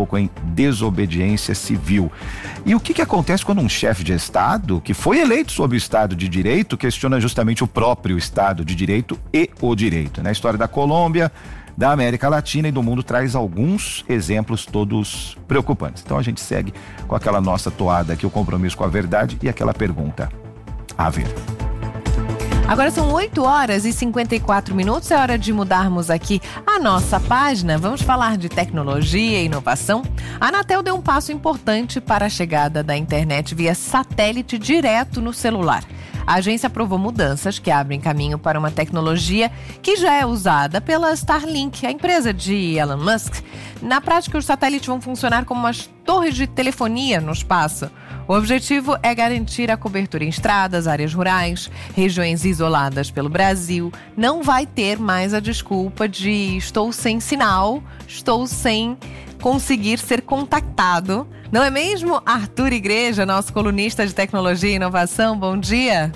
pouco em desobediência civil. E o que acontece quando um chefe de Estado, que foi eleito sob o Estado de Direito, questiona justamente o próprio Estado de Direito e o direito? Na história da Colômbia, da América Latina e do mundo traz alguns exemplos todos preocupantes. Então a gente segue com aquela nossa toada aqui, o compromisso com a verdade e aquela pergunta a ver. Agora são 8h54, é hora de mudarmos aqui a nossa página. Vamos falar de tecnologia e inovação. A Anatel deu um passo importante para a chegada da internet via satélite direto no celular. A agência aprovou mudanças que abrem caminho para uma tecnologia que já é usada pela Starlink, a empresa de Elon Musk. Na prática, os satélites vão funcionar como umas torres de telefonia no espaço. O objetivo é garantir a cobertura em estradas, áreas rurais, regiões isoladas pelo Brasil. Não vai ter mais a desculpa de estou sem sinal, estou sem conseguir ser contactado. Não é mesmo, Arthur Igreja, nosso colunista de tecnologia e inovação? Bom dia.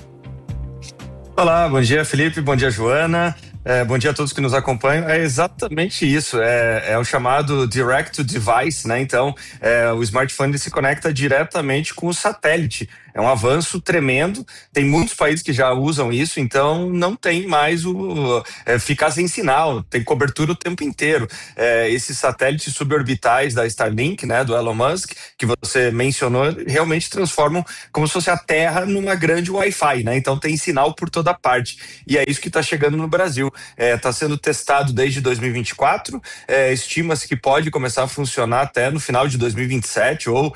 Olá, bom dia, Felipe, bom dia, Joana. Bom dia a todos que nos acompanham. É exatamente isso, é o chamado Direct to Device, né? Então, o smartphone se conecta diretamente com o satélite. É um avanço tremendo, tem muitos países que já usam isso, então não tem mais ficar sem sinal, tem cobertura o tempo inteiro. Esses satélites suborbitais da Starlink, né, do Elon Musk, que você mencionou, realmente transformam como se fosse a Terra numa grande Wi-Fi, né? Então tem sinal por toda parte, e é isso que está chegando no Brasil. Está sendo testado desde 2024, estima-se que pode começar a funcionar até no final de 2027 ou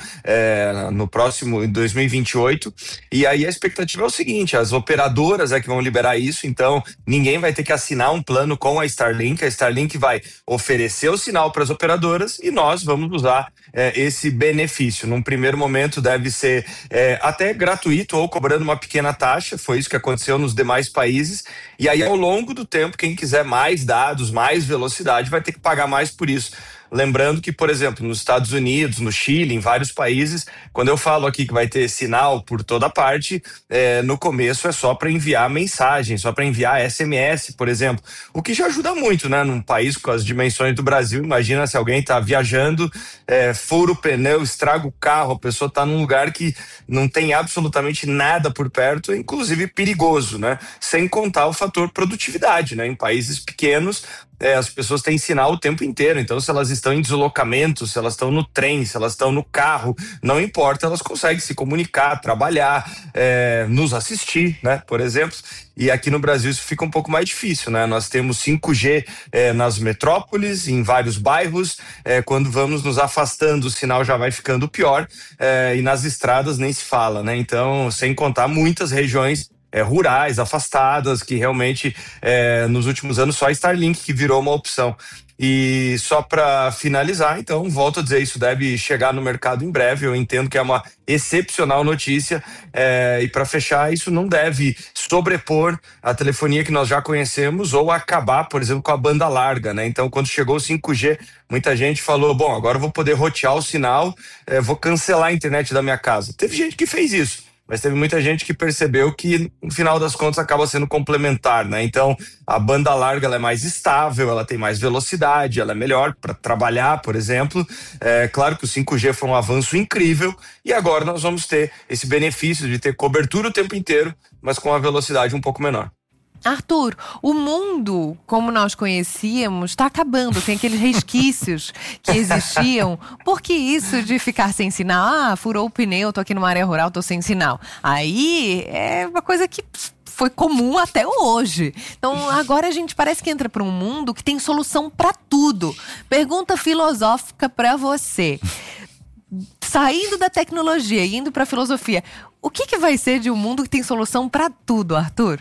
no próximo, em 2028. E aí a expectativa é o seguinte: as operadoras que vão liberar isso, então ninguém vai ter que assinar um plano com a Starlink vai oferecer o sinal para as operadoras e nós vamos usar esse benefício. Num primeiro momento deve ser até gratuito ou cobrando uma pequena taxa, foi isso que aconteceu nos demais países, e aí ao longo do tempo, quem quiser mais dados, mais velocidade, vai ter que pagar mais por isso. Lembrando que, por exemplo, nos Estados Unidos, no Chile, em vários países, quando eu falo aqui que vai ter sinal por toda parte, no começo é só para enviar mensagem, só para enviar SMS, por exemplo, o que já ajuda muito, né? Num país com as dimensões do Brasil, imagina se alguém está viajando, fura o pneu, estraga o carro, a pessoa está num lugar que não tem absolutamente nada por perto, é inclusive perigoso, né? Sem contar o fator produtividade, né? Em países pequenos, as pessoas têm sinal o tempo inteiro, então se elas estão em deslocamento, se elas estão no trem, se elas estão no carro, não importa, elas conseguem se comunicar, trabalhar, nos assistir, né, por exemplo. E aqui no Brasil isso fica um pouco mais difícil, né? Nós temos 5G nas metrópoles, em vários bairros, quando vamos nos afastando o sinal já vai ficando pior, e nas estradas nem se fala, né? Então, sem contar muitas regiões rurais, afastadas, que realmente nos últimos anos só a Starlink que virou uma opção. E só para finalizar, então, volto a dizer, isso deve chegar no mercado em breve. Eu entendo que é uma excepcional notícia, e para fechar, isso não deve sobrepor a telefonia que nós já conhecemos ou acabar, por exemplo, com a banda larga, né? Então, quando chegou o 5G, muita gente falou, bom, agora eu vou poder rotear o sinal, vou cancelar a internet da minha casa. Teve gente que fez isso, mas teve muita gente que percebeu que, no final das contas, acaba sendo complementar, né? Então, a banda larga ela é mais estável, ela tem mais velocidade, ela é melhor para trabalhar, por exemplo. Claro que o 5G foi um avanço incrível e agora nós vamos ter esse benefício de ter cobertura o tempo inteiro, mas com a velocidade um pouco menor. Arthur, o mundo, como nós conhecíamos, está acabando. Tem aqueles resquícios que existiam. Por que isso de ficar sem sinal? Furou o pneu, tô aqui numa área rural, tô sem sinal. Aí é uma coisa que foi comum até hoje. Então agora a gente parece que entra para um mundo que tem solução para tudo. Pergunta filosófica para você. Saindo da tecnologia e indo para a filosofia, o que vai ser de um mundo que tem solução para tudo, Arthur?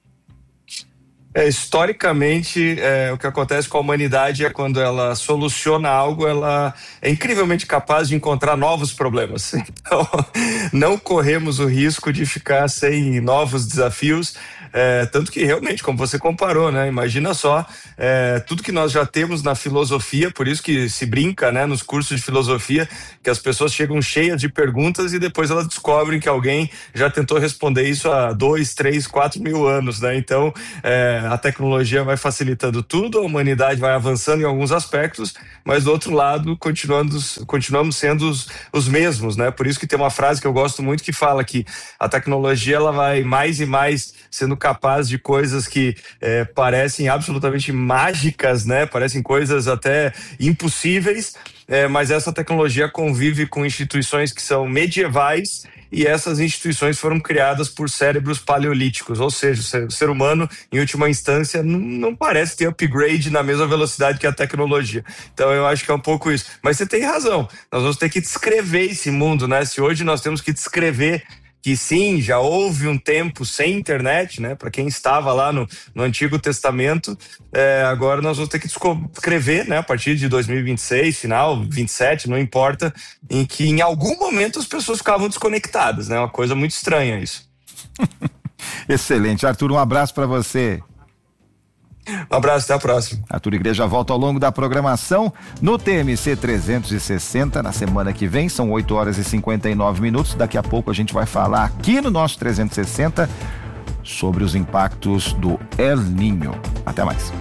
Historicamente, o que acontece com a humanidade é quando ela soluciona algo, ela é incrivelmente capaz de encontrar novos problemas. Então, não corremos o risco de ficar sem novos desafios, tanto que realmente, como você comparou, né? Imagina só, tudo que nós já temos na filosofia, por isso que se brinca, né, nos cursos de filosofia, que as pessoas chegam cheias de perguntas e depois elas descobrem que alguém já tentou responder isso há 2, 3, 4 mil anos, né? Então, A tecnologia vai facilitando tudo, a humanidade vai avançando em alguns aspectos, mas do outro lado continuamos sendo os mesmos, né? Por isso que tem uma frase que eu gosto muito que fala que a tecnologia ela vai mais e mais sendo capaz de coisas que parecem absolutamente mágicas, né? Parecem coisas até impossíveis, mas essa tecnologia convive com instituições que são medievais, e essas instituições foram criadas por cérebros paleolíticos, ou seja, o ser humano, em última instância, não parece ter upgrade na mesma velocidade que a tecnologia. Então eu acho que é um pouco isso. Mas você tem razão, nós vamos ter que descrever esse mundo, né? Se hoje nós temos que descrever que sim, já houve um tempo sem internet, né? Para quem estava lá no Antigo Testamento, agora nós vamos ter que descrever, né? A partir de 2026, final 27, não importa, em que em algum momento as pessoas ficavam desconectadas, né? Uma coisa muito estranha isso. Excelente, Arthur, um abraço para você. Um abraço, até a próxima. Arthur Igreja volta ao longo da programação no TMC 360 na semana que vem, são 8 horas e 59 minutos. Daqui a pouco a gente vai falar aqui no nosso 360 sobre os impactos do El Niño. Até mais.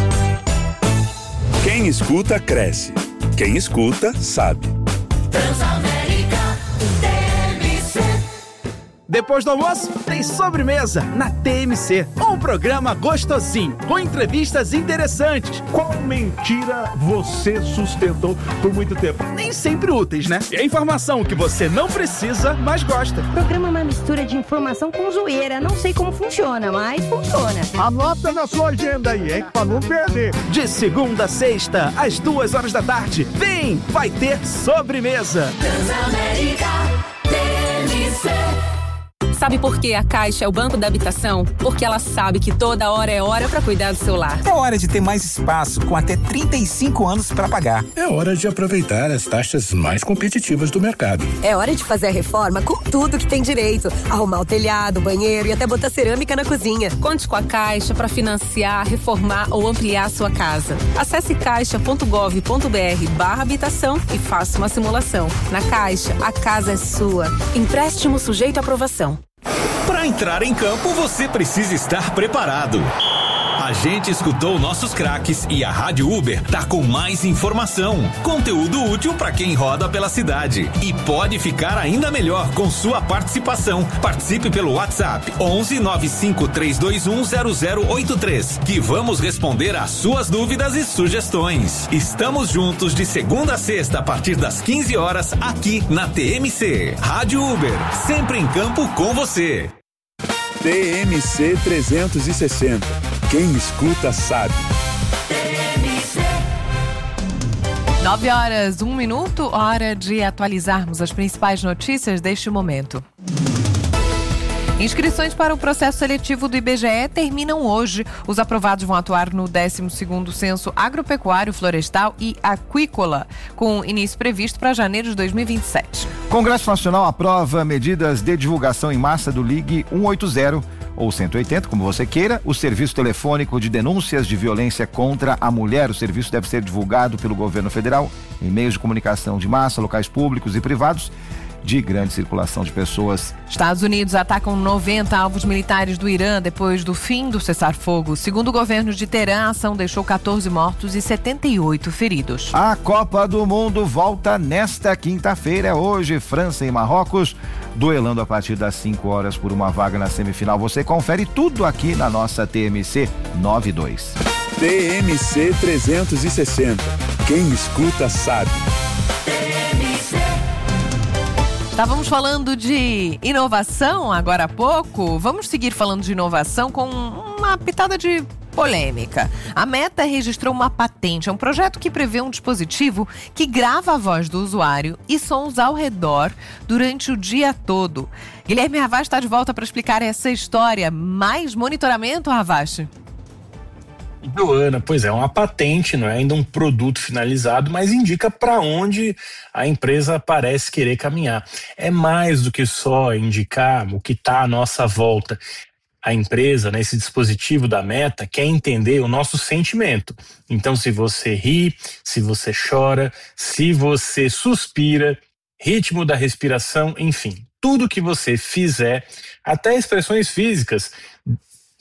Quem escuta, cresce. Quem escuta, sabe. Depois do almoço, tem sobremesa na TMC. Um programa gostosinho, com entrevistas interessantes. Qual mentira você sustentou por muito tempo? Nem sempre úteis, né? E a informação que você não precisa, mas gosta. O programa é uma mistura de informação com zoeira. Não sei como funciona, mas funciona. Anota na sua agenda aí, hein? Pra não perder. De segunda a sexta, às 2 da tarde. Vem, vai ter sobremesa. Transamérica TMC. Sabe por que a Caixa é o banco da habitação? Porque ela sabe que toda hora é hora para cuidar do seu lar. É hora de ter mais espaço, com até 35 anos para pagar. É hora de aproveitar as taxas mais competitivas do mercado. É hora de fazer a reforma com tudo que tem direito. Arrumar o telhado, o banheiro e até botar cerâmica na cozinha. Conte com a Caixa para financiar, reformar ou ampliar a sua casa. Acesse caixa.gov.br/habitação e faça uma simulação. Na Caixa, a casa é sua. Empréstimo sujeito à aprovação. Para entrar em campo, você precisa estar preparado. A gente escutou nossos craques e a Rádio Uber tá com mais informação, conteúdo útil para quem roda pela cidade e pode ficar ainda melhor com sua participação. Participe pelo WhatsApp 11 95 321 0083 que vamos responder às suas dúvidas e sugestões. Estamos juntos de segunda a sexta a partir das 15 horas aqui na TMC. Rádio Uber, sempre em campo com você. TMC 360. Quem escuta sabe. 9 horas, 1 minuto, hora de atualizarmos as principais notícias deste momento. Inscrições para o processo seletivo do IBGE terminam hoje. Os aprovados vão atuar no 12º Censo Agropecuário, Florestal e Aquícola, com início previsto para janeiro de 2027. Congresso Nacional aprova medidas de divulgação em massa do Ligue 180 ou 180, como você queira, o serviço telefônico de denúncias de violência contra a mulher. O serviço deve ser divulgado pelo governo federal em meios de comunicação de massa, locais públicos e privados de grande circulação de pessoas. Estados Unidos atacam 90 alvos militares do Irã depois do fim do cessar-fogo. Segundo o governo de Teherã, a ação deixou 14 mortos e 78 feridos. A Copa do Mundo volta nesta quinta-feira. Hoje, França e Marrocos duelando a partir das 5 horas por uma vaga na semifinal. Você confere tudo aqui na nossa TMC 92. TMC 360. Quem escuta sabe. Estávamos falando de inovação agora há pouco. Vamos seguir falando de inovação com uma pitada de polêmica. A Meta registrou uma patente. É um projeto que prevê um dispositivo que grava a voz do usuário e sons ao redor durante o dia todo. Guilherme Ravache está de volta para explicar essa história. Mais monitoramento, Ravache? Joana, pois é, uma patente, não é ainda um produto finalizado, mas indica para onde a empresa parece querer caminhar. É mais do que só indicar o que está à nossa volta. A empresa, né, esse dispositivo da Meta, quer entender o nosso sentimento. Então, se você ri, se você chora, se você suspira, ritmo da respiração, enfim, tudo que você fizer, até expressões físicas,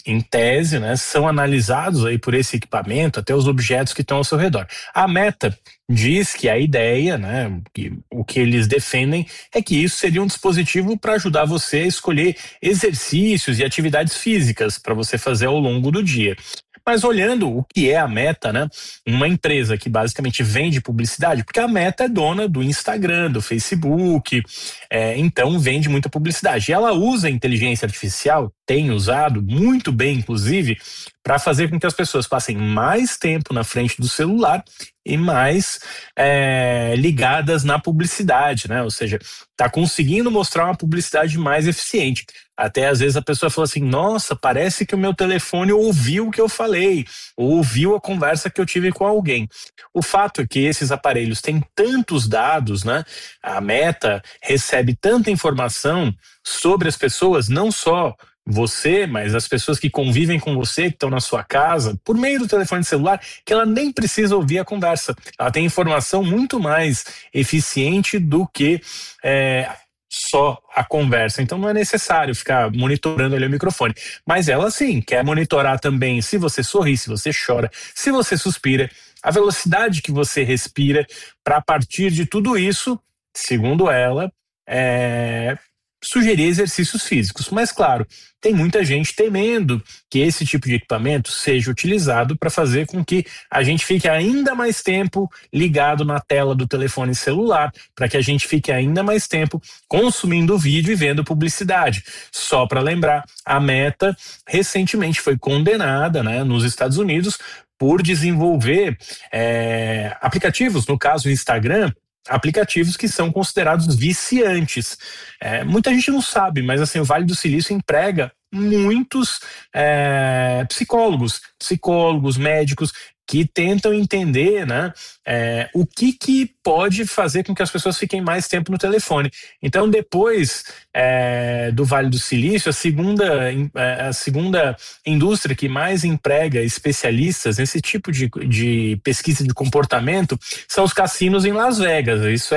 em tese, né, são analisados aí por esse equipamento, até os objetos que estão ao seu redor. A Meta diz que a ideia, né, o que eles defendem é que isso seria um dispositivo para ajudar você a escolher exercícios e atividades físicas para você fazer ao longo do dia. Mas olhando o que é a Meta, né? Uma empresa que basicamente vende publicidade, porque a Meta é dona do Instagram, do Facebook, então vende muita publicidade. E ela usa a inteligência artificial, tem usado muito bem, inclusive, para fazer com que as pessoas passem mais tempo na frente do celular e mais ligadas na publicidade, né? Ou seja, está conseguindo mostrar uma publicidade mais eficiente. Até às vezes a pessoa fala assim, nossa, parece que o meu telefone ouviu o que eu falei, ou ouviu a conversa que eu tive com alguém. O fato é que esses aparelhos têm tantos dados, né? A Meta recebe tanta informação sobre as pessoas, não só você, mas as pessoas que convivem com você, que estão na sua casa, por meio do telefone celular, que ela nem precisa ouvir a conversa. Ela tem informação muito mais eficiente do que só a conversa. Então não é necessário ficar monitorando ali o microfone. Mas ela sim quer monitorar também se você sorri, se você chora, se você suspira, a velocidade que você respira, para a partir de tudo isso, segundo ela, sugerir exercícios físicos. Mas claro, tem muita gente temendo que esse tipo de equipamento seja utilizado para fazer com que a gente fique ainda mais tempo ligado na tela do telefone celular, para que a gente fique ainda mais tempo consumindo vídeo e vendo publicidade. Só para lembrar, a Meta recentemente foi condenada, né, nos Estados Unidos por desenvolver aplicativos, no caso o Instagram, aplicativos que são considerados viciantes. Muita gente não sabe, mas assim, o Vale do Silício emprega muitos psicólogos, médicos, que tentam entender, né, o que pode fazer com que as pessoas fiquem mais tempo no telefone. Então, depois do Vale do Silício, a segunda indústria que mais emprega especialistas nesse tipo de pesquisa de comportamento são os cassinos em Las Vegas. Isso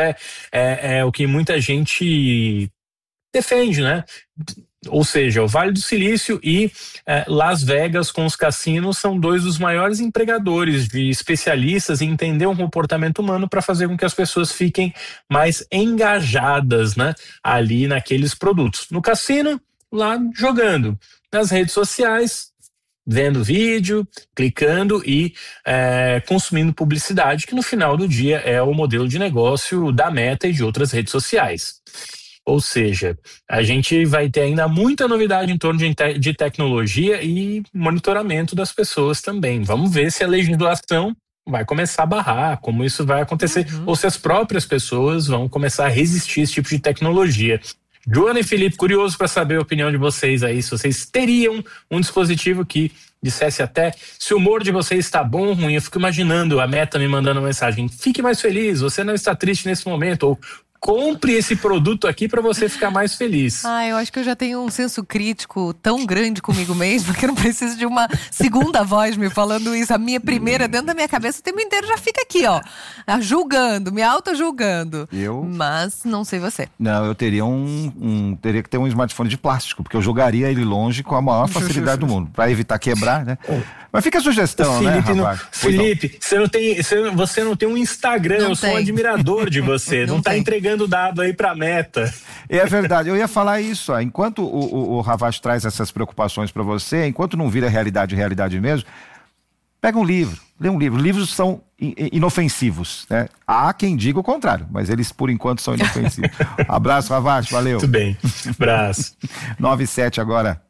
é o que muita gente defende, né? Ou seja, o Vale do Silício e Las Vegas com os cassinos são dois dos maiores empregadores de especialistas em entender o comportamento humano para fazer com que as pessoas fiquem mais engajadas, né, ali naqueles produtos. No cassino, lá jogando. Nas redes sociais, vendo vídeo, clicando e consumindo publicidade, que no final do dia é o modelo de negócio da Meta e de outras redes sociais. Ou seja, a gente vai ter ainda muita novidade em torno de tecnologia e monitoramento das pessoas também. Vamos ver se a legislação vai começar a barrar, como isso vai acontecer, ou se as próprias pessoas vão começar a resistir a esse tipo de tecnologia. Joana e Felipe, curioso para saber a opinião de vocês aí, se vocês teriam um dispositivo que dissesse até se o humor de vocês está bom ou ruim. Eu fico imaginando a Meta me mandando uma mensagem, fique mais feliz, você não está triste nesse momento, ou compre esse produto aqui para você ficar mais feliz. Eu acho que eu já tenho um senso crítico tão grande comigo mesmo que eu não preciso de uma segunda voz me falando isso. A minha primeira dentro da minha cabeça o tempo inteiro já fica aqui, ó, julgando, me auto-julgando. Mas não sei você. Não, eu teria teria que ter um smartphone de plástico, porque eu jogaria ele longe com a maior facilidade do mundo, para evitar quebrar, né? Mas fica a sugestão, Felipe, né, rapaz? Felipe, você não tem um Instagram, eu sou um admirador de você, não tá entregando dado aí pra Meta. É verdade, eu ia falar isso, ó, enquanto o Ravaz traz essas preocupações para você, enquanto não vira realidade mesmo, pega um livro, lê um livro. Livros são inofensivos, né? Há quem diga o contrário, mas eles por enquanto são inofensivos. Abraço, Ravaz, valeu. Tudo bem, abraço. 9:07 agora.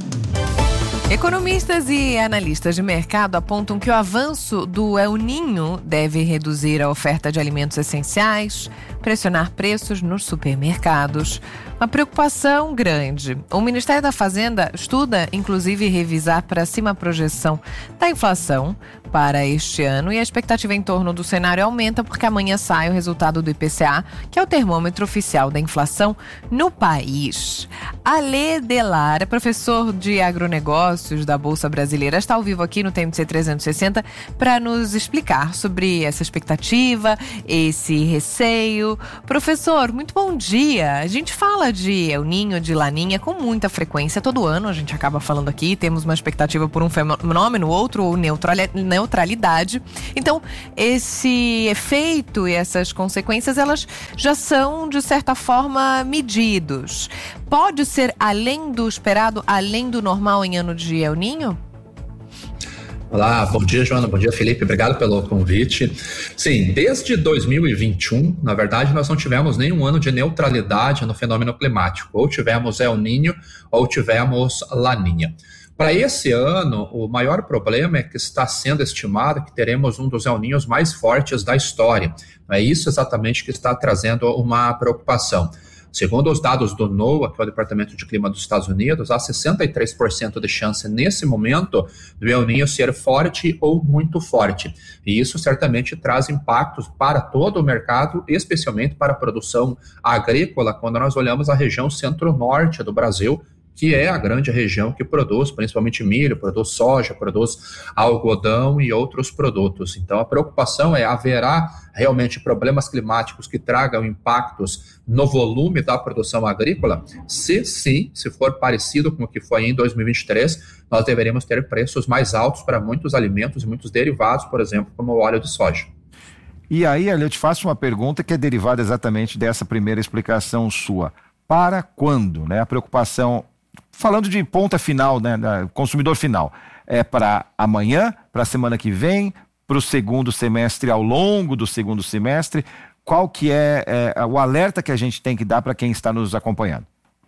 Economistas e analistas de mercado apontam que o avanço do El Niño deve reduzir a oferta de alimentos essenciais, pressionar preços nos supermercados. Uma preocupação grande. O Ministério da Fazenda estuda, inclusive, revisar para cima a projeção da inflação para este ano e a expectativa em torno do cenário aumenta porque amanhã sai o resultado do IPCA, que é o termômetro oficial da inflação no país. Alê Delara, professor de agronegócios da Bolsa Brasileira, está ao vivo aqui no TMC 360 para nos explicar sobre essa expectativa, esse receio. Professor, muito bom dia. A gente fala de El Niño, de Laninha com muita frequência. Todo ano a gente acaba falando aqui, temos uma expectativa por um fenômeno, outro ou neutralidade. Então, esse efeito e essas consequências, elas já são, de certa forma, medidos. Pode ser além do esperado, além do normal em ano de El Niño? Olá, bom dia, Joana, bom dia, Felipe, obrigado pelo convite. Sim, desde 2021, na verdade, nós não tivemos nenhum ano de neutralidade no fenômeno climático. Ou tivemos El Niño, ou tivemos Laninha. Para esse ano, o maior problema é que está sendo estimado que teremos um dos El Niños mais fortes da história. É isso exatamente que está trazendo uma preocupação. Segundo os dados do NOAA, que é o Departamento de Clima dos Estados Unidos, há 63% de chance nesse momento do El Niño ser forte ou muito forte. E isso certamente traz impactos para todo o mercado, especialmente para a produção agrícola, quando nós olhamos a região centro-norte do Brasil, que é a grande região que produz principalmente milho, produz soja, produz algodão e outros produtos. Então a preocupação é, haverá realmente problemas climáticos que tragam impactos no volume da produção agrícola? Se sim, se for parecido com o que foi em 2023, nós deveremos ter preços mais altos para muitos alimentos e muitos derivados, por exemplo, como o óleo de soja. E aí, eu te faço uma pergunta que é derivada exatamente dessa primeira explicação sua. Para quando, né? A preocupação, falando de ponta final, né, consumidor final, é para amanhã, para a semana que vem, para o segundo semestre, ao longo do segundo semestre? Qual que é o alerta que a gente tem que dar para quem está nos acompanhando?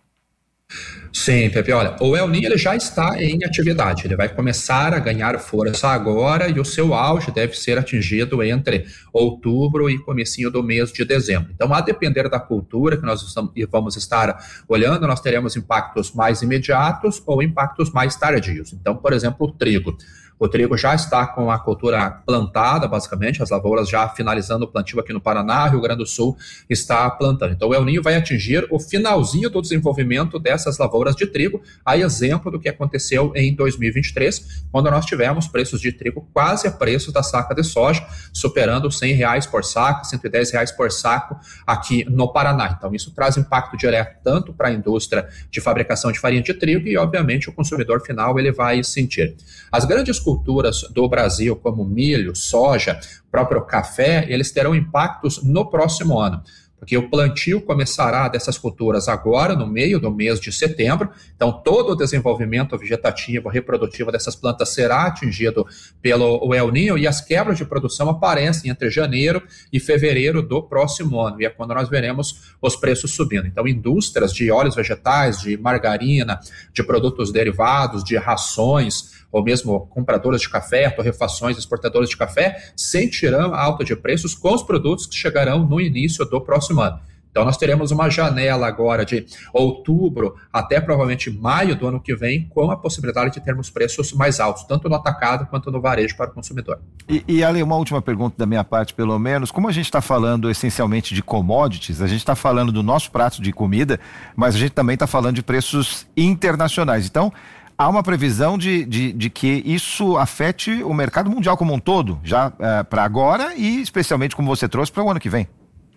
Sim, Pepe, olha, o El Niño ele já está em atividade, ele vai começar a ganhar força agora e o seu auge deve ser atingido entre outubro e comecinho do mês de dezembro. Então, a depender da cultura que nós vamos estar olhando, nós teremos impactos mais imediatos ou impactos mais tardios. Então, por exemplo, o trigo. O trigo já está com a cultura plantada, basicamente, as lavouras já finalizando o plantio aqui no Paraná, Rio Grande do Sul está plantando. Então o El Niño vai atingir o finalzinho do desenvolvimento dessas lavouras de trigo, a exemplo do que aconteceu em 2023, quando nós tivemos preços de trigo quase a preços da saca de soja, superando R$100 por saco, R$110 por saco aqui no Paraná. Então isso traz impacto direto tanto para a indústria de fabricação de farinha de trigo e, obviamente, o consumidor final ele vai sentir. As grandes culturas do Brasil, como milho, soja, próprio café, eles terão impactos no próximo ano, porque o plantio começará dessas culturas agora, no meio do mês de setembro, então todo o desenvolvimento vegetativo, reprodutivo dessas plantas será atingido pelo El Niño e as quebras de produção aparecem entre janeiro e fevereiro do próximo ano, e é quando nós veremos os preços subindo. Então indústrias de óleos vegetais, de margarina, de produtos derivados, de rações, ou mesmo compradoras de café, torrefações, exportadoras de café, sentirão a alta de preços com os produtos que chegarão no início do próximo ano. Então nós teremos uma janela agora de outubro até provavelmente maio do ano que vem, com a possibilidade de termos preços mais altos, tanto no atacado quanto no varejo para o consumidor. E Ale, uma última pergunta da minha parte, pelo menos, como a gente está falando essencialmente de commodities, a gente está falando do nosso prato de comida, mas a gente também está falando de preços internacionais. Então, há uma previsão de que isso afete o mercado mundial como um todo, já para agora e especialmente, como você trouxe, para o ano que vem.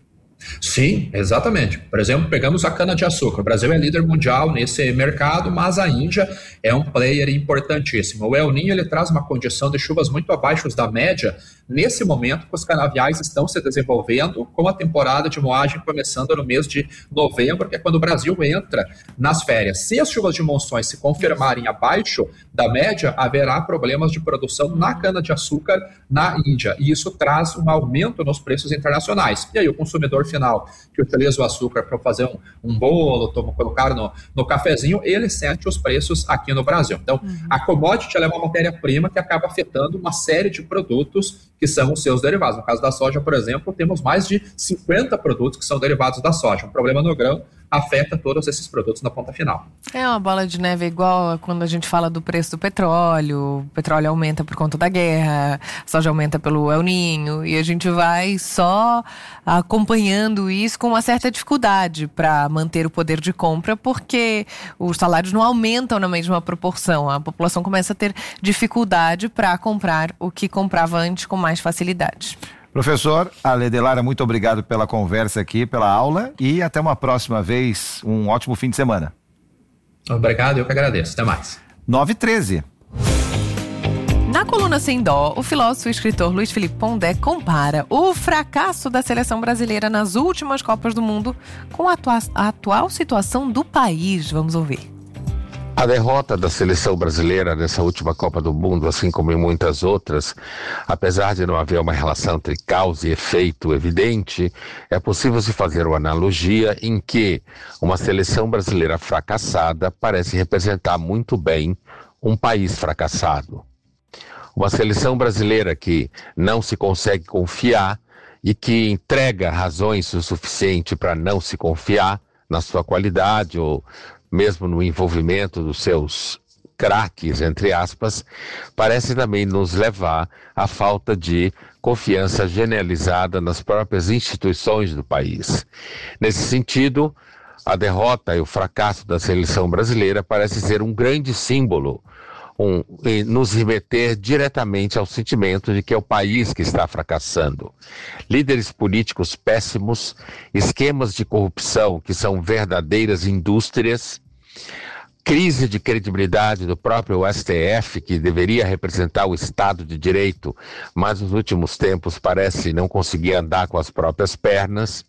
Sim, exatamente. Por exemplo, pegamos a cana-de-açúcar. O Brasil é líder mundial nesse mercado, mas a Índia é um player importantíssimo. O El Niño ele traz uma condição de chuvas muito abaixo da média. Nesse momento, os canaviais estão se desenvolvendo, com a temporada de moagem começando no mês de novembro, que é quando o Brasil entra nas férias. Se as chuvas de monções se confirmarem abaixo da média, haverá problemas de produção na cana-de-açúcar na Índia. E isso traz um aumento nos preços internacionais. E aí o consumidor final que utiliza o açúcar para fazer um bolo, colocar no cafezinho, ele sente os preços aqui no Brasil. Então, a commodity ela é uma matéria-prima que acaba afetando uma série de produtos que são os seus derivados. No caso da soja, por exemplo, temos mais de 50 produtos que são derivados da soja. Um problema no grão afeta todos esses produtos na ponta final. É uma bola de neve igual quando a gente fala do preço do petróleo. O petróleo aumenta por conta da guerra, a soja aumenta pelo El Niño, e a gente vai só acompanhando isso com uma certa dificuldade para manter o poder de compra, porque os salários não aumentam na mesma proporção. A população começa a ter dificuldade para comprar o que comprava antes com mais facilidade. Professor Ale de Lara, muito obrigado pela conversa aqui, pela aula, e até uma próxima vez. Um ótimo fim de semana. Obrigado, eu que agradeço. Até mais. 9h13. Na coluna Sem Dó, o filósofo e escritor Luiz Felipe Pondé compara o fracasso da seleção brasileira nas últimas Copas do Mundo com a atual situação do país. Vamos ouvir. A derrota da seleção brasileira nessa última Copa do Mundo, assim como em muitas outras, apesar de não haver uma relação entre causa e efeito evidente, é possível se fazer uma analogia em que uma seleção brasileira fracassada parece representar muito bem um país fracassado. Uma seleção brasileira que não se consegue confiar e que entrega razões o suficiente para não se confiar na sua qualidade ou mesmo no envolvimento dos seus craques, entre aspas, parece também nos levar à falta de confiança generalizada nas próprias instituições do país. Nesse sentido, a derrota e o fracasso da seleção brasileira parece ser um grande símbolo, nos remeter diretamente ao sentimento de que é o país que está fracassando. Líderes políticos péssimos, esquemas de corrupção que são verdadeiras indústrias, crise de credibilidade do próprio STF, que deveria representar o Estado de Direito, mas nos últimos tempos parece não conseguir andar com as próprias pernas,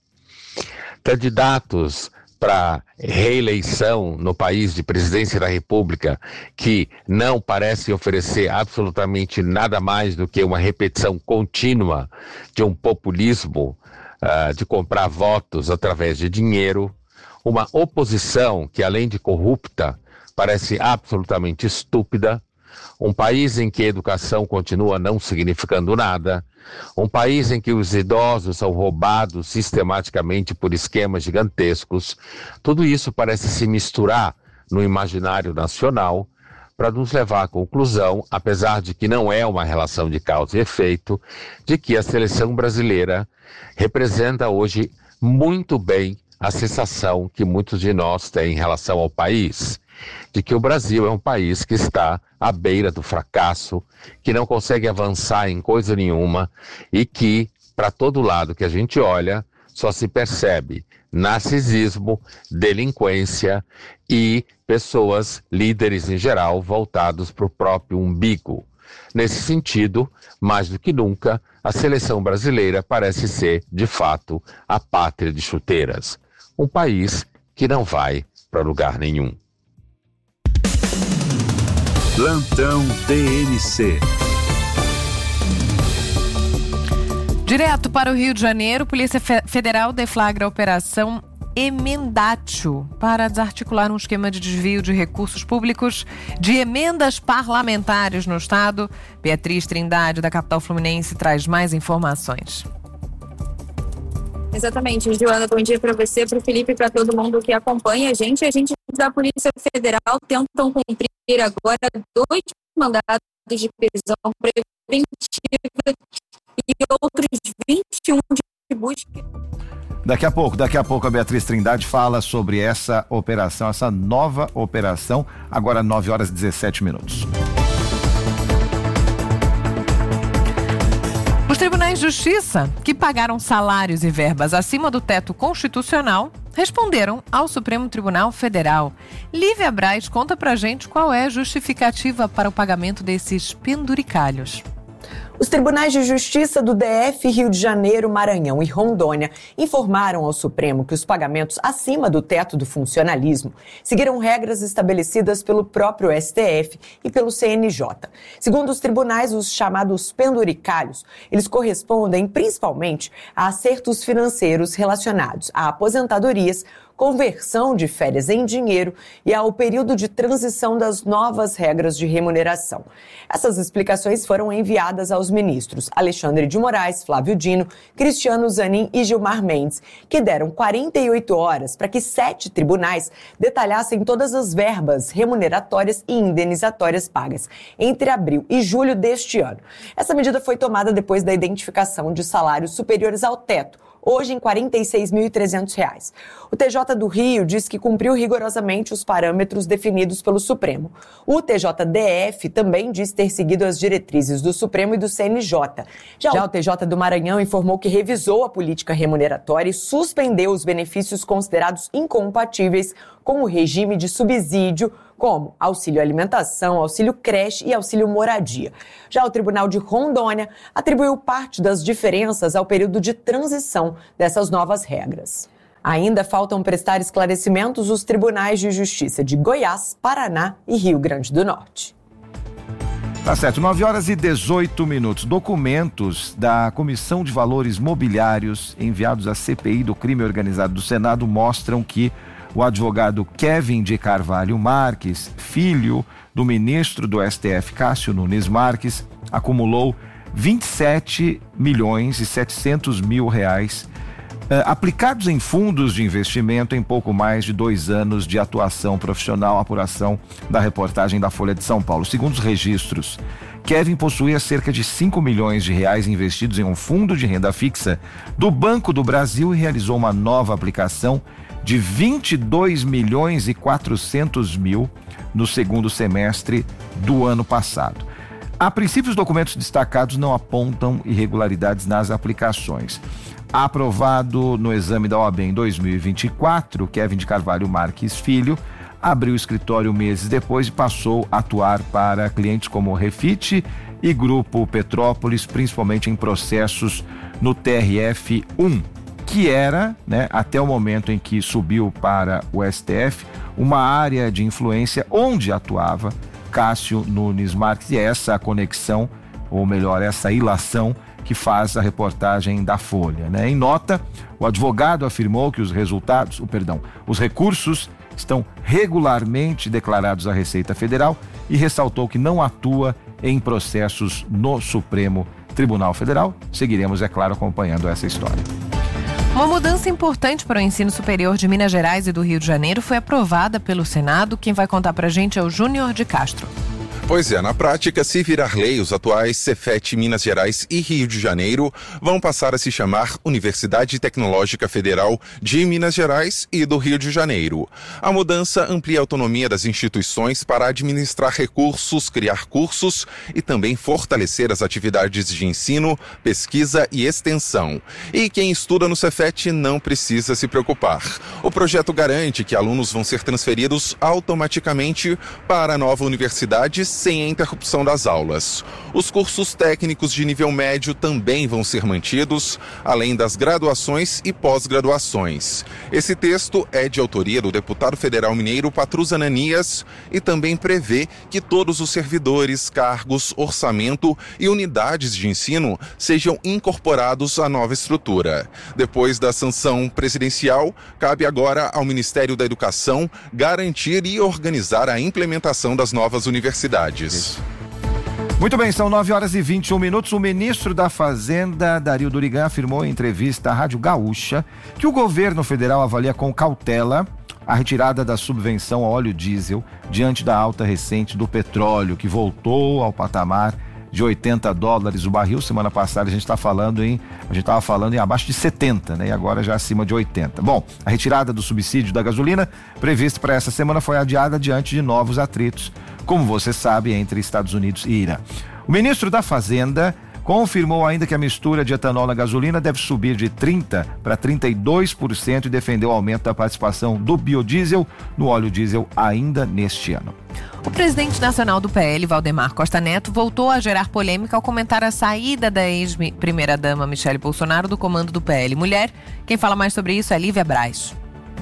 candidatos para reeleição no país de presidência da República que não parece oferecer absolutamente nada mais do que uma repetição contínua de um populismo de comprar votos através de dinheiro, uma oposição que, além de corrupta, parece absolutamente estúpida, um país em que a educação continua não significando nada, um país em que os idosos são roubados sistematicamente por esquemas gigantescos. Tudo isso parece se misturar no imaginário nacional para nos levar à conclusão, apesar de que não é uma relação de causa e efeito, de que a seleção brasileira representa hoje muito bem a sensação que muitos de nós têm em relação ao país, de que o Brasil é um país que está à beira do fracasso, que não consegue avançar em coisa nenhuma e que, para todo lado que a gente olha, só se percebe narcisismo, delinquência e pessoas, líderes em geral, voltados para o próprio umbigo. Nesse sentido, mais do que nunca, a seleção brasileira parece ser, de fato, a pátria de chuteiras. Um país que não vai para lugar nenhum. Plantão DNC. Direto para o Rio de Janeiro, Polícia Federal deflagra a Operação Emendatio para desarticular um esquema de desvio de recursos públicos de emendas parlamentares no estado. Beatriz Trindade, da capital fluminense, traz mais informações. Exatamente, Joana, bom dia para você, para o Felipe e para todo mundo que acompanha a gente. Agentes da Polícia Federal tentam cumprir agora 2 mandados de prisão preventiva e outros 21 de busca. Daqui a pouco a Beatriz Trindade fala sobre essa operação, essa nova operação, agora 9h17. Os tribunais de justiça, que pagaram salários e verbas acima do teto constitucional, responderam ao Supremo Tribunal Federal. Lívia Braz conta pra gente qual é a justificativa para o pagamento desses penduricalhos. Os tribunais de justiça do DF, Rio de Janeiro, Maranhão e Rondônia informaram ao Supremo que os pagamentos acima do teto do funcionalismo seguiram regras estabelecidas pelo próprio STF e pelo CNJ. Segundo os tribunais, os chamados penduricalhos, eles correspondem principalmente a acertos financeiros relacionados a aposentadorias, conversão de férias em dinheiro e ao período de transição das novas regras de remuneração. Essas explicações foram enviadas aos ministros Alexandre de Moraes, Flávio Dino, Cristiano Zanin e Gilmar Mendes, que deram 48 horas para que 7 tribunais detalhassem todas as verbas remuneratórias e indenizatórias pagas entre abril e julho deste ano. Essa medida foi tomada depois da identificação de salários superiores ao teto, hoje em R$ 46.300. O TJ do Rio diz que cumpriu rigorosamente os parâmetros definidos pelo Supremo. O TJDF também diz ter seguido as diretrizes do Supremo e do CNJ. Já o TJ do Maranhão informou que revisou a política remuneratória e suspendeu os benefícios considerados incompatíveis com o regime de subsídio, como auxílio alimentação, auxílio creche e auxílio moradia. Já o Tribunal de Rondônia atribuiu parte das diferenças ao período de transição dessas novas regras. Ainda faltam prestar esclarecimentos os tribunais de justiça de Goiás, Paraná e Rio Grande do Norte. Tá certo, 9h18. Documentos da Comissão de Valores Mobiliários enviados à CPI do Crime Organizado do Senado mostram que o advogado Kevin de Carvalho Marques, filho do ministro do STF Cássio Nunes Marques, acumulou R$27.700.000 aplicados em fundos de investimento em pouco mais de 2 anos de atuação profissional, apuração da reportagem da Folha de São Paulo. Segundo os registros, Kevin possuía cerca de R$5 milhões investidos em um fundo de renda fixa do Banco do Brasil e realizou uma nova aplicação de R$22.400.000 no segundo semestre do ano passado. A princípio, os documentos destacados não apontam irregularidades nas aplicações. Aprovado no exame da OAB em 2024, Kevin de Carvalho Marques Filho abriu o escritório meses depois e passou a atuar para clientes como Refit e Grupo Petrópolis, principalmente em processos no TRF1, que era, até o momento em que subiu para o STF, uma área de influência onde atuava Cássio Nunes Marques. E essa conexão, ou melhor, essa ilação que faz a reportagem da Folha. Em nota, o advogado afirmou que os recursos estão regularmente declarados à Receita Federal e ressaltou que não atua em processos no Supremo Tribunal Federal. Seguiremos, é claro, acompanhando essa história. Uma mudança importante para o ensino superior de Minas Gerais e do Rio de Janeiro foi aprovada pelo Senado. Quem vai contar para a gente é o Júnior de Castro. Pois é, na prática, se virar lei, os atuais Cefet Minas Gerais e Rio de Janeiro vão passar a se chamar Universidade Tecnológica Federal de Minas Gerais e do Rio de Janeiro. A mudança amplia a autonomia das instituições para administrar recursos, criar cursos e também fortalecer as atividades de ensino, pesquisa e extensão. E quem estuda no Cefet não precisa se preocupar. O projeto garante que alunos vão ser transferidos automaticamente para a nova universidade sem a interrupção das aulas. Os cursos técnicos de nível médio também vão ser mantidos, além das graduações e pós-graduações. Esse texto é de autoria do deputado federal mineiro Patrus Ananias e também prevê que todos os servidores, cargos, orçamento e unidades de ensino sejam incorporados à nova estrutura. Depois da sanção presidencial, cabe agora ao Ministério da Educação garantir e organizar a implementação das novas universidades. Muito bem, são 9h21. O ministro da Fazenda, Dario Durigan, afirmou em entrevista à Rádio Gaúcha que o governo federal avalia com cautela a retirada da subvenção ao óleo diesel diante da alta recente do petróleo, que voltou ao patamar de $80 o barril. Semana passada a gente estava falando em abaixo de 70, e agora já acima de 80. Bom, a retirada do subsídio da gasolina prevista para essa semana foi adiada diante de novos atritos, como você sabe, entre Estados Unidos e Irã. O ministro da Fazenda confirmou ainda que a mistura de etanol na gasolina deve subir de 30% para 32% e defendeu o aumento da participação do biodiesel no óleo diesel ainda neste ano. O presidente nacional do PL, Valdemar Costa Neto, voltou a gerar polêmica ao comentar a saída da ex-primeira-dama Michele Bolsonaro do comando do PL Mulher. Quem fala mais sobre isso é Lívia Braz.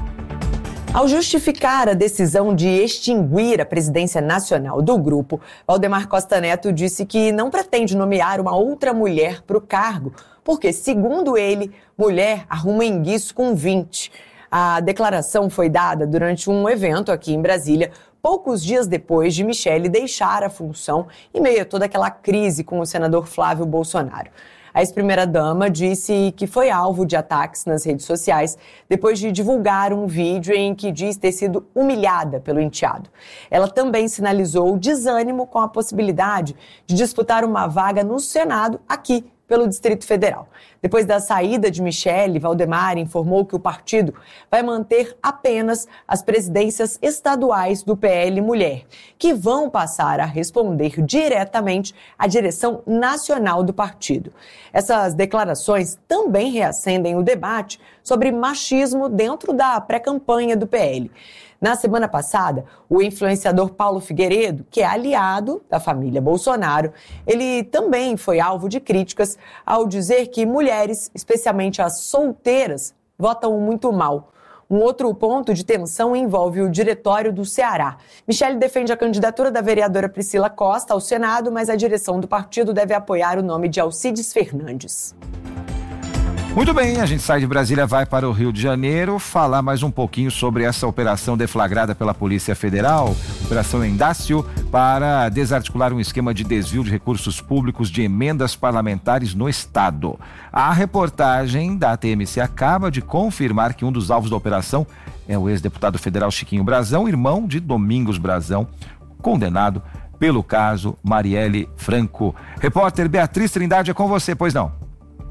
Ao justificar a decisão de extinguir a presidência nacional do grupo, Valdemar Costa Neto disse que não pretende nomear uma outra mulher para o cargo, porque, segundo ele, mulher arruma enguiço com 20. A declaração foi dada durante um evento aqui em Brasília, poucos dias depois de Michele deixar a função em meio a toda aquela crise com o senador Flávio Bolsonaro. A ex-primeira-dama disse que foi alvo de ataques nas redes sociais depois de divulgar um vídeo em que diz ter sido humilhada pelo enteado. Ela também sinalizou desânimo com a possibilidade de disputar uma vaga no Senado aqui pelo Distrito Federal. Depois da saída de Michele, Valdemar informou que o partido vai manter apenas as presidências estaduais do PL Mulher, que vão passar a responder diretamente à direção nacional do partido. Essas declarações também reacendem o debate sobre machismo dentro da pré-campanha do PL. Na semana passada, o influenciador Paulo Figueiredo, que é aliado da família Bolsonaro, ele também foi alvo de críticas ao dizer que mulheres, especialmente as solteiras, votam muito mal. Um outro ponto de tensão envolve o diretório do Ceará. Michele defende a candidatura da vereadora Priscila Costa ao Senado, mas a direção do partido deve apoiar o nome de Alcides Fernandes. Muito bem, a gente sai de Brasília, vai para o Rio de Janeiro, falar mais um pouquinho sobre essa operação deflagrada pela Polícia Federal, Operação Endácio, para desarticular um esquema de desvio de recursos públicos de emendas parlamentares no Estado. A reportagem da TMC acaba de confirmar que um dos alvos da operação é o ex-deputado federal Chiquinho Brazão, irmão de Domingos Brazão, condenado pelo caso Marielle Franco. Repórter Beatriz Trindade, é com você, pois não?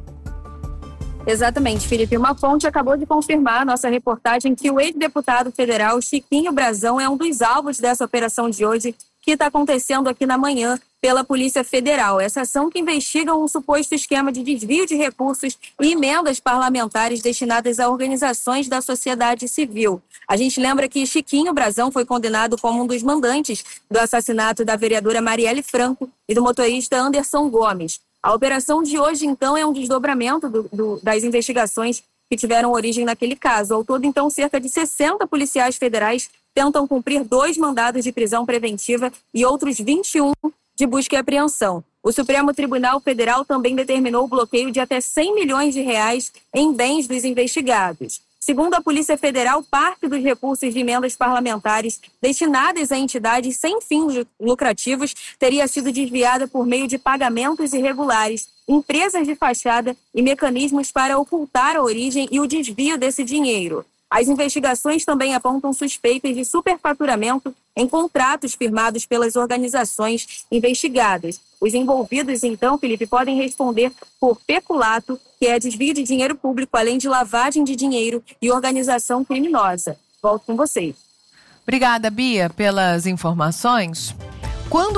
Exatamente, Felipe. Uma fonte acabou de confirmar a nossa reportagem que o ex-deputado federal Chiquinho Brazão é um dos alvos dessa operação de hoje que está acontecendo aqui na manhã pela Polícia Federal. Essa ação que investiga um suposto esquema de desvio de recursos e emendas parlamentares destinadas a organizações da sociedade civil. A gente lembra que Chiquinho Brazão foi condenado como um dos mandantes do assassinato da vereadora Marielle Franco e do motorista Anderson Gomes. A operação de hoje, então, é um desdobramento das investigações que tiveram origem naquele caso. Ao todo, então, cerca de 60 policiais federais tentam cumprir 2 mandados de prisão preventiva e outros 21 de busca e apreensão. O Supremo Tribunal Federal também determinou o bloqueio de até 100 milhões de reais em bens dos investigados. Segundo a Polícia Federal, parte dos recursos de emendas parlamentares destinadas a entidades sem fins lucrativos teria sido desviada por meio de pagamentos irregulares, empresas de fachada e mecanismos para ocultar a origem e o desvio desse dinheiro. As investigações também apontam suspeitas de superfaturamento em contratos firmados pelas organizações investigadas. Os envolvidos, então, Felipe, podem responder por peculato, que é desvio de dinheiro público, além de lavagem de dinheiro e organização criminosa. Volto com vocês. Obrigada, Bia, pelas informações. Quando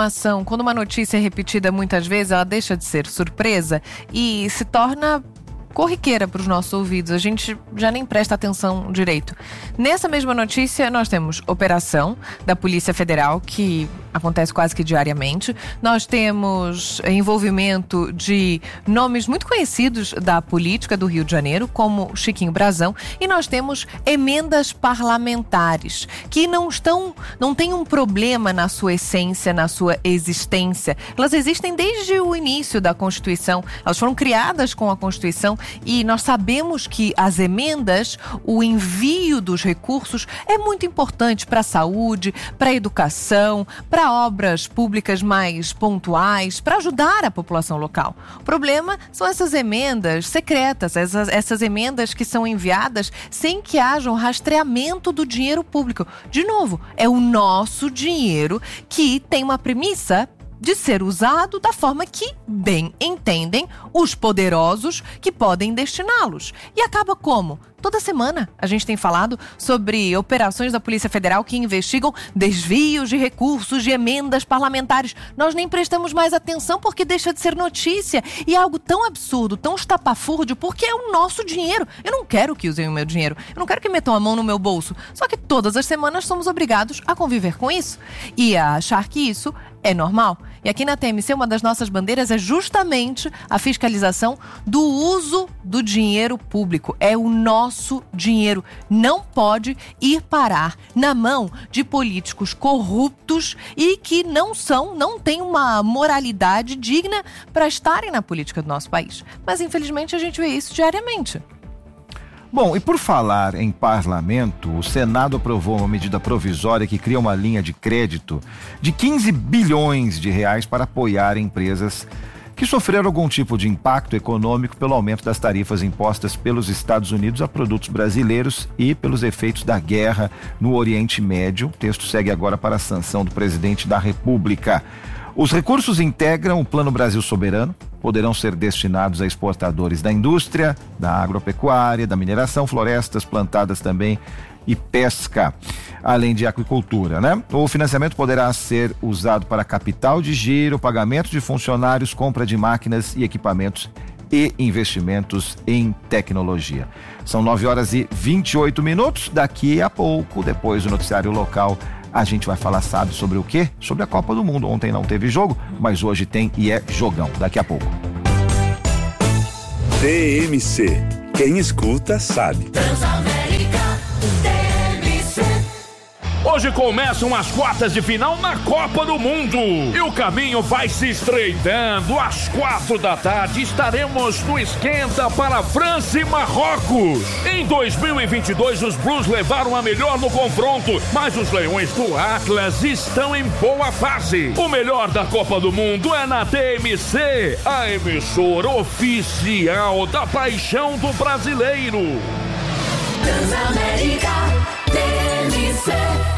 uma notícia é repetida muitas vezes, ela deixa de ser surpresa e se torna corriqueira para os nossos ouvidos, a gente já nem presta atenção direito. Nessa mesma notícia, nós temos operação da Polícia Federal, que acontece quase que diariamente. Nós temos envolvimento de nomes muito conhecidos da política do Rio de Janeiro, como Chiquinho Brazão, e nós temos emendas parlamentares, que não têm um problema na sua essência, na sua existência. Elas existem desde o início da Constituição, elas foram criadas com a Constituição e nós sabemos que as emendas, o envio dos recursos é muito importante para a saúde, para a educação, para obras públicas mais pontuais, para ajudar a população local. O problema são essas emendas secretas, essas emendas que são enviadas sem que haja um rastreamento do dinheiro público. De novo, é o nosso dinheiro que tem uma premissa de ser usado da forma que bem entendem os poderosos que podem destiná-los. E acaba como? Toda semana a gente tem falado sobre operações da Polícia Federal que investigam desvios de recursos de emendas parlamentares. Nós nem prestamos mais atenção porque deixa de ser notícia. E é algo tão absurdo, tão estapafúrdio, porque é o nosso dinheiro. Eu não quero que usem o meu dinheiro. Eu não quero que metam a mão no meu bolso. Só que todas as semanas somos obrigados a conviver com isso e a achar que isso é normal. E aqui na TMC, uma das nossas bandeiras é justamente a fiscalização do uso do dinheiro público. É o nosso dinheiro. Não pode ir parar na mão de políticos corruptos e que não têm uma moralidade digna para estarem na política do nosso país. Mas, infelizmente, a gente vê isso diariamente. Bom, e por falar em parlamento, o Senado aprovou uma medida provisória que cria uma linha de crédito de 15 bilhões de reais para apoiar empresas que sofreram algum tipo de impacto econômico pelo aumento das tarifas impostas pelos Estados Unidos a produtos brasileiros e pelos efeitos da guerra no Oriente Médio. O texto segue agora para a sanção do presidente da República. Os recursos integram o Plano Brasil Soberano, poderão ser destinados a exportadores da indústria, da agropecuária, da mineração, florestas plantadas também e pesca, além de aquicultura, né? O financiamento poderá ser usado para capital de giro, pagamento de funcionários, compra de máquinas e equipamentos e investimentos em tecnologia. São 9h28. Daqui a pouco, depois do noticiário local, a gente vai falar, sabe, sobre o quê? Sobre a Copa do Mundo. Ontem não teve jogo, mas hoje tem e é jogão. Daqui a pouco. TMC. Quem escuta, sabe. Transamérica TMC. Hoje começam as quartas de final na Copa do Mundo. E o caminho vai se estreitando. Às 16h estaremos no esquenta para França e Marrocos. Em 2022, os Blues levaram a melhor no confronto, mas os Leões do Atlas estão em boa fase. O melhor da Copa do Mundo é na TMC, a emissora oficial da paixão do brasileiro. Transamérica TMC.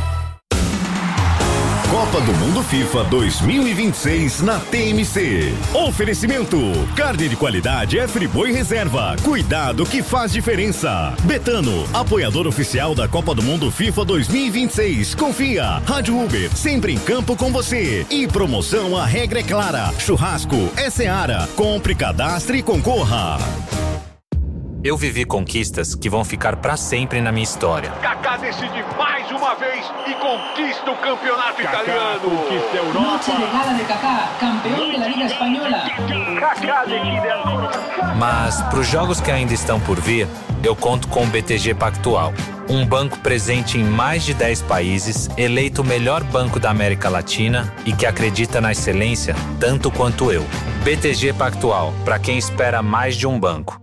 Copa do Mundo FIFA 2026 na TMC. Oferecimento: carne de qualidade é Friboi Reserva. Cuidado que faz diferença. Betano, apoiador oficial da Copa do Mundo FIFA 2026. Confia. Rádio Uber, sempre em campo com você. E promoção, a regra é clara. Churrasco é Seara. Compre, cadastre e concorra. Eu vivi conquistas que vão ficar pra sempre na minha história. Kaká decide mais uma vez e conquista o campeonato italiano. Conquista a Europa. Noche de gala de Kaká, campeão da Liga Espanhola. Kaká decide agora. Mas pros jogos que ainda estão por vir, eu conto com o BTG Pactual. Um banco presente em mais de 10 países, eleito o melhor banco da América Latina e que acredita na excelência tanto quanto eu. BTG Pactual, pra quem espera mais de um banco.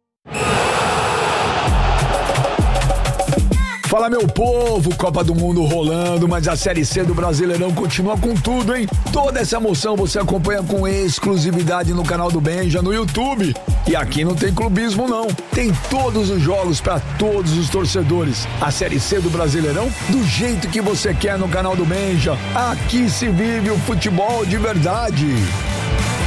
Fala, meu povo, Copa do Mundo rolando, mas a Série C do Brasileirão continua com tudo, hein? Toda essa emoção você acompanha com exclusividade no canal do Benja, no YouTube. E aqui não tem clubismo, não. Tem todos os jogos para todos os torcedores. A Série C do Brasileirão do jeito que você quer no canal do Benja. Aqui se vive o futebol de verdade.